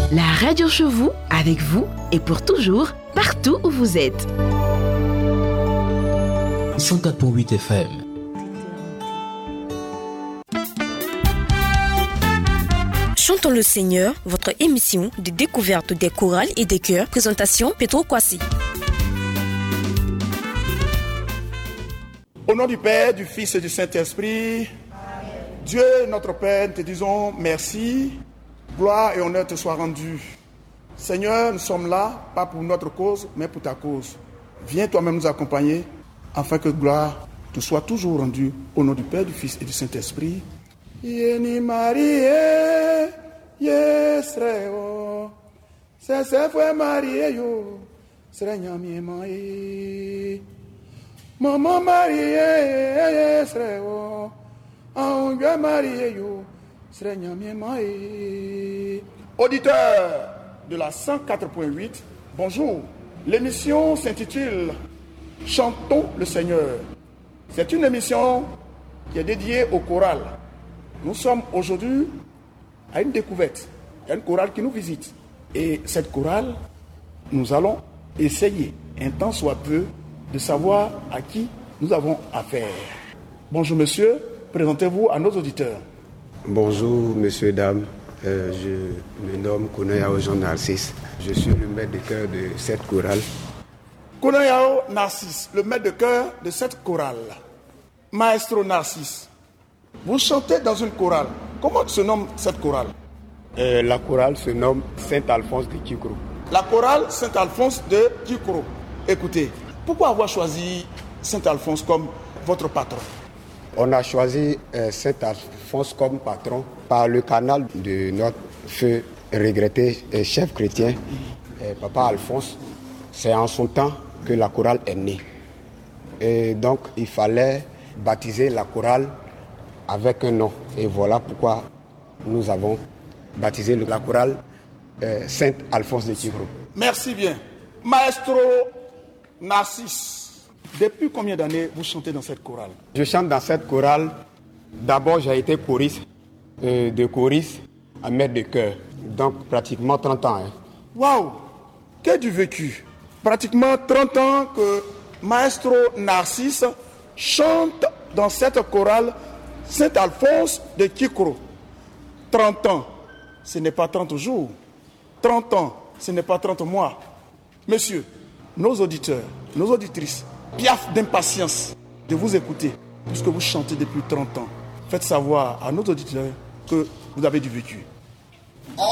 La radio chez vous, avec vous et pour toujours, partout où vous êtes. 104.8 FM. Chantons le Seigneur, votre émission de découverte des chorales et des chœurs. Présentation Petro Kwasi. Au nom du Père, du Fils et du Saint-Esprit, Dieu notre Père, nous te disons merci, gloire et honneur te soient rendus. Seigneur, nous sommes là, pas pour notre cause, mais pour ta cause. Viens toi-même nous accompagner, afin que gloire te soit toujours rendue. Au nom du Père, du Fils et du Saint-Esprit. Yeni Marie, yesreo, se fue Marie yo, srenya mi mai. Maman Marie, yesreo, ange Marie yo, srenya mi mai. Auditeur de la 104.8, bonjour. L'émission s'intitule Chantons le Seigneur. C'est une émission qui est dédiée au choral. Nous sommes aujourd'hui à une découverte. Il y a une chorale qui nous visite. Et cette chorale, nous allons essayer, un temps soit peu, de savoir à qui nous avons affaire. Bonjour monsieur, présentez-vous à nos auditeurs. Bonjour monsieur, dames. Je me nomme Konoyao Jean Narcisse. Je suis le maître de chœur de cette chorale. Konoyao Narcisse, le maître de chœur de cette chorale. Maestro Narcisse, vous chantez dans une chorale. Comment se nomme cette chorale? La chorale se nomme Saint-Alphonse de Kikro. La chorale Saint-Alphonse de Kikro. Écoutez, pourquoi avoir choisi Saint-Alphonse comme votre patron? On a choisi Saint-Alphonse comme patron par le canal de notre feu regretté chef chrétien, Papa Alphonse. C'est en son temps que la chorale est née. Et donc, il fallait baptiser la chorale avec un nom. Et voilà pourquoi nous avons baptisé la chorale Saint-Alphonse de Kikro. Merci bien. Maestro Narcisse, depuis combien d'années vous chantez dans cette chorale? Je chante dans cette chorale. D'abord, j'ai été choriste, de choriste à maître de chœur. Donc, pratiquement 30 ans. Waouh! Que du vécu! Pratiquement 30 ans que Maestro Narcisse chante dans cette chorale Saint-Alphonse de Kikro. 30 ans, ce n'est pas 30 jours. 30 ans, ce n'est pas 30 mois. Messieurs, nos auditeurs, nos auditrices, piaffent d'impatience de vous écouter, puisque vous chantez depuis 30 ans. Faites savoir à nos auditeurs que vous avez du vécu.